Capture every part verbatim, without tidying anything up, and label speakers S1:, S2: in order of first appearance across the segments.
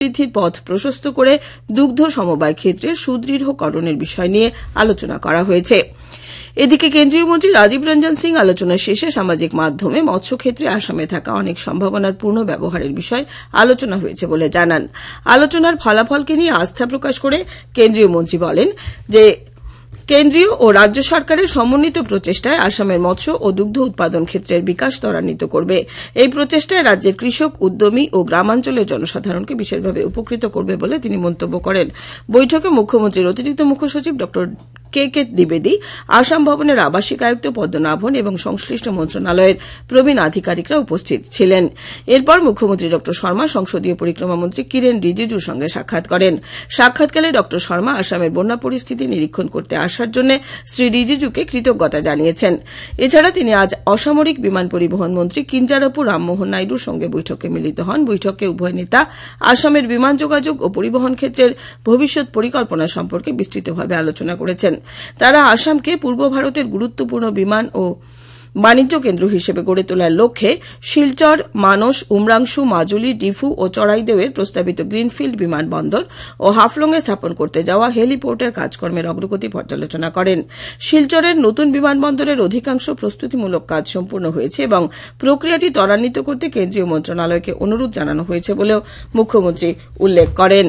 S1: বৃদ্ধির পথ প্রশস্ত করে দুগ্ধ সমবায় ক্ষেত্রের সুদৃঢ়করণের বিষয় নিয়ে আলোচনা করা হয়েছে। এদিকে কেন্দ্রীয় মন্ত্রী রাজীব রঞ্জন সিং আলোচনা শেষে সামাজিক মাধ্যমে মৎস্য ক্ষেত্রে আসামে থাকা অনেক সম্ভাবনার পূর্ণ ব্যবহারের বিষয় আলোচনা হয়েছে বলে জানান। আলোচনার ফলাফলকে নিয়ে আস্থা প্রকাশ করে কেন্দ্রীয় মন্ত্রী বলেন যে কেন্দ্রীয় ও রাজ্য সরকারের সমন্বিত প্রচেষ্টায় আসামের মৎস্য ও দুগ্ধ উৎপাদন ক্ষেত্রের বিকাশ ত্বরান্বিত করবে। এই প্রচেষ্টায় রাজ্যের কৃষক, উদ্যমী ও গ্রামাঞ্চলের জনসাধারণকে বিশেষভাবে উপকৃত করবে বলে তিনি মন্তব্য করেন। বৈঠকে মুখ্যমন্ত্রীর অতিরিক্ত মুখ্য সচিব ড কে কে দ্বিবেদী, আসাম ভবনের আবাসিক আয়ুক্ত পদ্মনাভন এবং সংশ্লিষ্ট মন্ত্রণালয়ের প্রবীণ আধিকারিকরা উপস্থিত ছিলেন। এরপর মুখ্যমন্ত্রী ড শর্মা সংসদীয় পরিক্রমা মন্ত্রী কিরেন রিজিজুর সঙ্গে সাক্ষাৎ করেন। সাক্ষাৎকালে ড শর্মা আসামের বন্যা পরিস্থিতি নিরীক্ষণ করতে আসার জন্য শ্রী রিজিজুকে কৃতজ্ঞতা জানিয়েছেন। এছাড়া তিনি আজ অসামরিক বিমান পরিবহন মন্ত্রী কিঞ্জারাপু রামমোহন নাইডুর সঙ্গে বৈঠকে মিলিত হন। বৈঠকে উভয় নেতা আসামের বিমান যোগাযোগ ও পরিবহন ক্ষেত্রের ভবিষ্যৎ পরিকল্পনা সম্পর্কে বিস্তৃতভাবে আলোচনা করেছেন। তারা আসামকে পূর্ব ভারতের গুরুত্বপূর্ণ বিমান ও বাণিজ্য কেন্দ্র হিসেবে গড়ে তোলার লক্ষ্যে শিলচর, মানস, উমরাংশু, মাজুলি, ডিফু ও চড়াইদেউয়ের প্রস্তাবিত গ্রিনফিল্ড বিমানবন্দর ও হাফলঙে স্থাপন করতে যাওয়া হেলিপোর্টের কাজকর্মের অগ্রগতি পর্যালোচনা করেন। শিলচরের নতুন বিমানবন্দরের অধিকাংশ প্রস্তুতিমূলক কাজ সম্পূর্ণ হয়েছে এবং প্রক্রিয়াটি ত্বরান্বিত করতে কেন্দ্রীয় মন্ত্রণালয়কে অনুরোধ জানানো হয়েছে বলেও মুখ্যমন্ত্রী উল্লেখ করেন।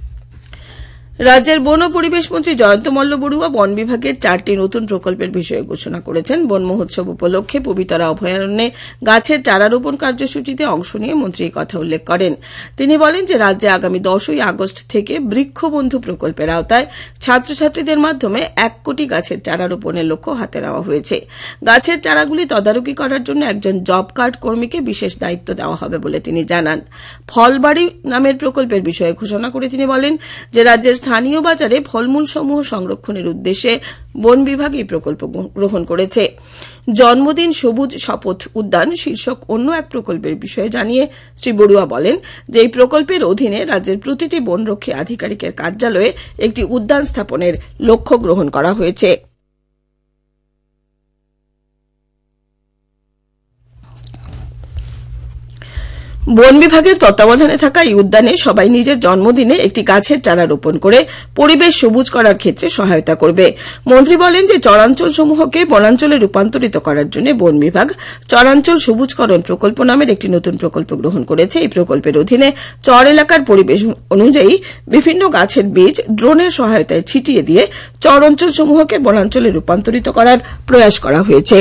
S1: রাজ্যের বন ও পরিবেশ মন্ত্রী জয়ন্ত মল্ল বড়ুয়া বন বিভাগের চারটি নতুন প্রকল্পের বিষয়ে ঘোষণা করেছেন। বন মহোৎসব উপলক্ষে পবিতরা অভয়ারণ্যে গাছের চারা রোপণ কার্যসূচিতে অংশ নিয়ে মন্ত্রী এই কথা উল্লেখ করেন। তিনি বলেন যে রাজ্যে আগামী দশই আগস্ট থেকে বৃক্ষবন্ধু প্রকল্পের আওতায় ছাত্রছাত্রীদের মাধ্যমে এক কোটি গাছের চারা রোপণের লক্ষ্য হাতে নেওয়া হয়েছে। গাছের চারাগুলি তদারকি করার জন্য একজন জব কার্ড কর্মীকে বিশেষ দায়িত্ব দেওয়া হবে বলে তিনি জানান। ফলবাড়ি নামের প্রকল্পের বিষয়ে ঘোষণা করে তিনি বলেন যে রাজ্যের স্থানীয় বাজারে ফলমূল সমূহ সংরক্ষণের উদ্দেশ্যে বন বিভাগ এই প্রকল্প গ্রহণ করেছে। জন্মদিন সবুজ শপথ উদ্যান শীর্ষক অন্য এক প্রকল্পের বিষয়ে জানিয়ে শ্রী বড়ুয়া বলেন যে এই প্রকল্পের অধীনে রাজ্যের প্রতিটি বনরক্ষী আধিকারিকের কার্যালয়ে একটি উদ্যান স্থাপনের লক্ষ্য গ্রহণ করা হয়েছে। বন বিভাগের তত্ত্বাবধানে থাকা এই উদ্যানে সবাই নিজের জন্মদিনে একটি গাছের চারা রোপণ করে পরিবেশ সবুজ করার ক্ষেত্রে সহায়তা করবে। মন্ত্রী বলেন যে চরাঞ্চল সমূহকে বনাঞ্চলে রূপান্তরিত করার জন্য বন বিভাগ চরাঞ্চল সবুজকরণ প্রকল্প নামের একটি নতুন প্রকল্প গ্রহণ করেছে। এই প্রকল্পের অধীনে চর এলাকার পরিবেশ অনুযায়ী বিভিন্ন গাছের বীজ ড্রোনের সহায়তায় ছিটিয়ে দিয়ে চর অঞ্চল সমূহকে বনাঞ্চলে রূপান্তরিত করার প্রয়াস করা হয়েছে।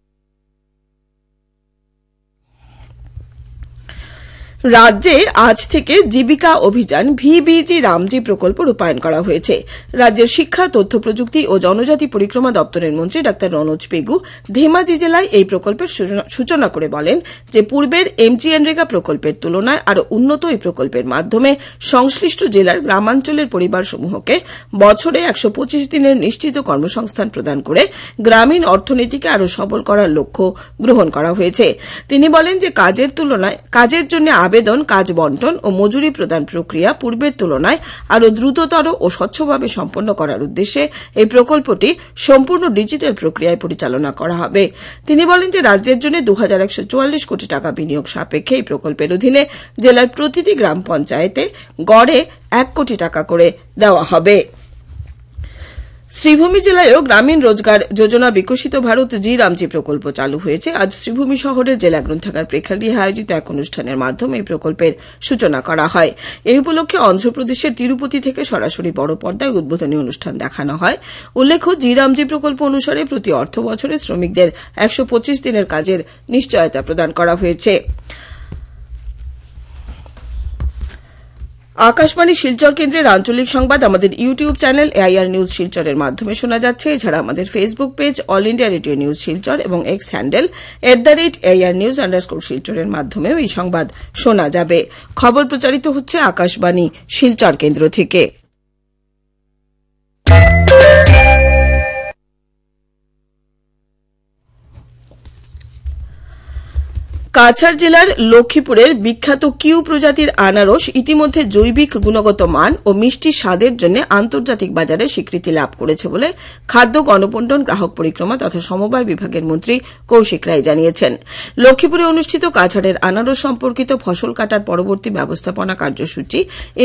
S1: রাজ্যে আজ থেকে জীবিকা অভিযান ভিবিজি রামজি প্রকল্প রূপায়ণ করা হয়েছে। রাজ্যের শিক্ষা, তথ্য প্রযুক্তি ও জনজাতি পরিক্রমা দপ্তরের মন্ত্রী ডাক্তার রনোজ পেগু ধেমাজি জেলায় এই প্রকল্পের সূচনা করে বলেন যে পূর্বের এমজিএনরেগা প্রকল্পের তুলনায় আরও উন্নত এই প্রকল্পের মাধ্যমে সংশ্লিষ্ট জেলার গ্রামাঞ্চলের পরিবারসমূহকে বছরে একশো পঁচিশ দিনের নিশ্চিত কর্মসংস্থান প্রদান করে গ্রামীণ অর্থনীতিকে আরও সবল করার লক্ষ্য গ্রহণ করা হয়েছে। তিনি বলেন যে কাজের তুলনায় কাজের জন্য আবেদন, কাজ বন্টন ও মজুরি প্রদান প্রক্রিয়া পূর্বের তুলনায় আরও দ্রুততর ও স্বচ্ছভাবে সম্পন্ন করার উদ্দেশ্যে এই প্রকল্পটি সম্পূর্ণ ডিজিটাল প্রক্রিয়ায় পরিচালনা করা হবে। তিনি বলেন যে রাজ্যের জন্য দু হাজার একশো চুয়াল্লিশ কোটি টাকা বিনিয়োগ সাপেক্ষে এই প্রকল্পের অধীনে জেলার প্রতিটি গ্রাম পঞ্চায়েতে গড়ে এক কোটি টাকা করে দেওয়া হবে। শ্রীভূমি জেলায়ও গ্রামীণ রোজগার যোজনা বিকশিত ভারত জি রামজি প্রকল্প চালু হয়েছে। আজ শ্রীভূমি শহরের জেলা গ্রন্থাগার প্রেক্ষাগৃহে আয়োজিত এক অনুষ্ঠানের মাধ্যমে এই প্রকল্পের সূচনা করা হয়। এই উপলক্ষে অন্ধ্রপ্রদেশের তিরুপতি থেকে সরাসরি বড় পর্দায় উদ্বোধনী অনুষ্ঠান দেখানো হয়। উল্লেখ্য, জি রামজি প্রকল্প অনুসারে প্রতি অর্থ বছরে শ্রমিকদের একশো পঁচিশ দিনের কাজের নিশ্চয়তা প্রদান করা হয়েছে। আকাশবাণী শিলচর কেন্দ্রের আঞ্চলিক সংবাদ আমাদের ইউটিউব চ্যানেল এআইআর নিউজ শিলচরের মাধ্যমে শোনা যাচ্ছে। এছাড়া আমাদের Facebook page all India radio news Silchar এবং x handle at the rate AIR news underscore শিলচরের মাধ্যমেও এই সংবাদ শোনা যাবে। খবর প্রচারিত হচ্ছে আকাশবাণী শিলচর কেন্দ্র থেকে। কাছাড় জেলার লক্ষ্মীপুরের বিখ্যাত কিউ প্রজাতির আনারস ইতিমধ্যে জৈবিক গুণগত মান ও মিষ্টি স্বাদের জন্য আন্তর্জাতিক বাজারে স্বীকৃতি লাভ করেছে বলে খাদ্য গণবণ্টন গ্রাহক পরিক্রমা তথা সমবায় বিভাগের মন্ত্রী কৌশিক রায় জানিয়েছেন। লক্ষ্মীপুরে অনুষ্ঠিত কাছাড়ের আনারস সম্পর্কিত ফসল কাটার পরবর্তী ব্যবস্থাপনা কার্যসূচি